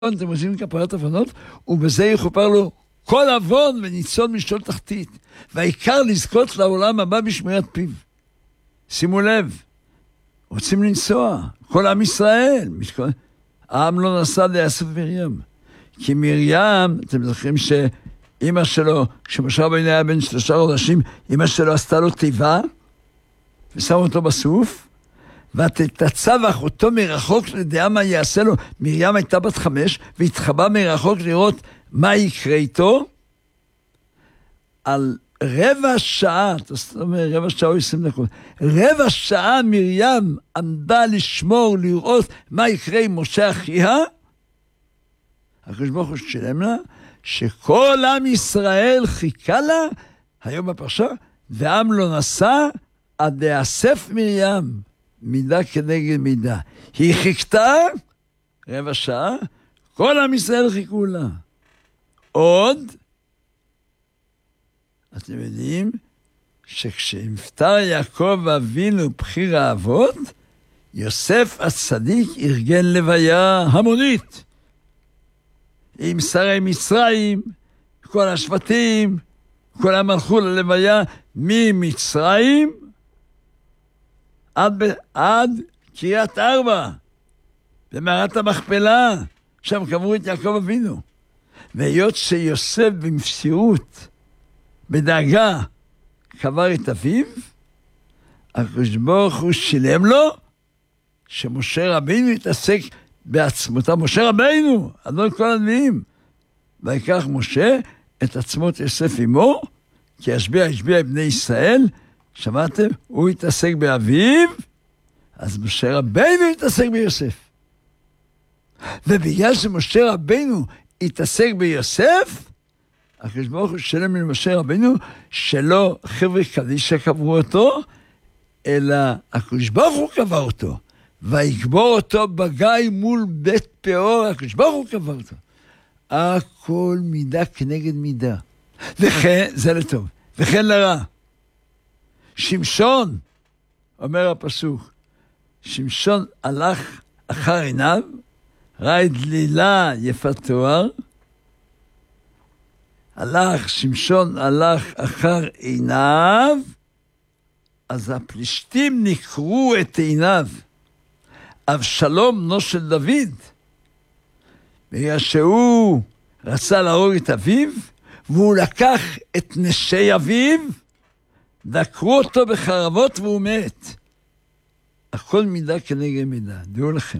אתם עושים כפרת עוונות, ובזה יכופר לו כל עוון וניצול משול תחתית, והעיקר לזכות לעולם הבא בשמירת פיו. שימו לב, רוצים לנסוע, כל עם ישראל, העם לא נסע ליאסף מרים, כי מרים, אתם זוכרים שאמא שלו, כשמשה רבנו היה בן 3 חודשים, אמא שלו עשתה לו תיבה, ושם אותו בסוף, ותצווח אותו מרחוק לדעה מה יעשה לו. מרים הייתה בת 5, והתחבא מרחוק לראות מה יקרה איתו. על רבע שעה, זאת אומרת, רבע שעה או 20 דקות, רבע שעה מרים עמדה לשמור, לראות מה יקרה עם משה אחיה. הקדוש ברוך הוא שילם לה, שכל עם ישראל חיכה לה, היום בפרשה, ועם לא נסע, עד יאסף מרים, מידה כנגד מידה. היא חיכתה, רבע שעה, כל עם ישראל חיכו לה. עוד, אתם יודעים, שכשנפטר יעקב אבינו בחיר האבות, יוסף הצדיק ארגן לוויה המונית, עם שרי מצרים, כל השבטים, כולם הלכו ללוויה ממצרים, עד קריית ארבע, במערת המכפלה, שם קברו את יעקב אבינו. והיות שיוסף במסירות, בדאגה, קבר את אביו, הקדוש ברוך הוא שילם לו, שמשה רבינו יתעסק בעצמותיו. משה רבינו, אדון כל הנביאים. ויקח משה את עצמות יוסף עמו, כי השביע את בני ישראל, שמעתם? הוא התעסק באביו, אז משה רבינו התעסק ביוסף. ובגלל שמשה רבינו התעסק ביוסף, הקדוש ברוך הוא שלם למשה רבינו, שלא חבר'ה קדישא קברו אותו, אלא הקדוש ברוך הוא קבר אותו, ויקבור אותו בגיא מול בית פאור, הקדוש ברוך הוא קבר אותו. הכל מידה כנגד מידה. וכן, זה לטוב, וכן לרע. שמשון, אומר הפסוק, שמשון הלך אחר עיניו, ראה דלילה יפת תואר, שמשון הלך אחר עיניו, אז הפלישתים נקרו את עיניו. אבשלום בנו של דוד, בגלל שהוא רצה להרוג את אביו, והוא לקח את נשי אביו, דקרו אותו בחרבות והוא מת. הכל מידה כנגד מידה. דעו לכם,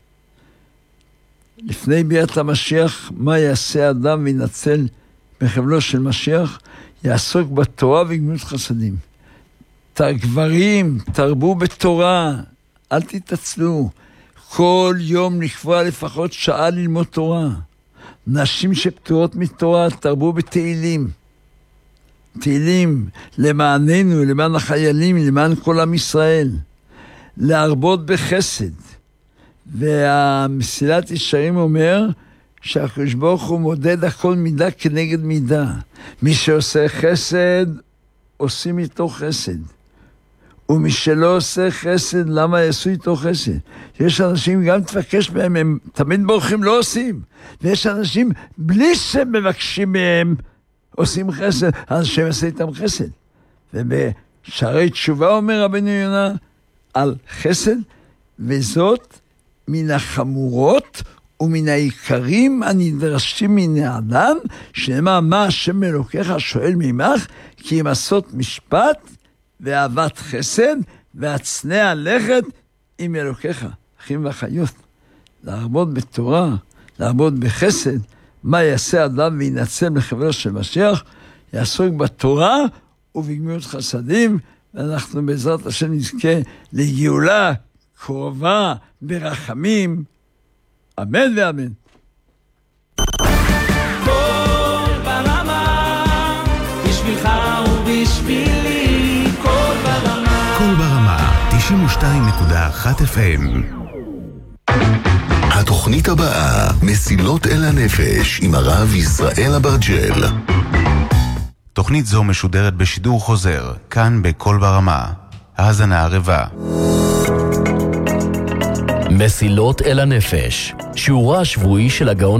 לפני ביאת המשיח, מה יעשה אדם וינצל בחבלו של משיח? יעסוק בתורה וגמילות חסדים. גברים, תרבו בתורה, אל תתעצלו. כל יום לקבוע לפחות שעה ללמוד תורה. נשים שפטורות מתורה, תרבו בתהילים. תהילים למעננו, למען החיילים, למען כל עם ישראל. להרבות בחסד. והמסילת ישרים אומר שהקדוש ברוך הוא מודד הכל מידה כנגד מידה. מי שעושה חסד, עושים איתו חסד. ומי שלא עושה חסד, למה יעשו איתו חסד? יש אנשים, גם תבקש מהם, הם תמיד בורחים, לא עושים. ויש אנשים, בלי שמבקשים מהם, עושים חסד, אז שהם עושה איתם חסד. ובשערי תשובה אומר רבנו יונה, על חסד, וזאת מן החמורות ומן העיקרים הנדרשים מן האדם, שנאמר מה השם אלוקיך שואל ממך, כי אם עשות משפט ואהבת חסד והצנע לכת עם אלוקיך. אחים ואחיות, להרבות בתורה, להרבות בחסד. מה יעשה אדם וינצל לחברו של משיח? יעסוק בתורה ובגמילות חסדים, ואנחנו בעזרת השם נזכה לגאולה קרובה ברחמים. אמן ואמן. קול ברמה, בשבילך ובשבילי, קול ברמה. קול ברמה, 92.1 FM. התוכנית הבאה, מסילות אל הנפש, עם הרב ישראל אברג'ל. תוכנית זו משודרת בשידור חוזר, כאן בקול ברמה. האזנה ערבה. מסילות אל הנפש, שיעורה השבועי של הגאון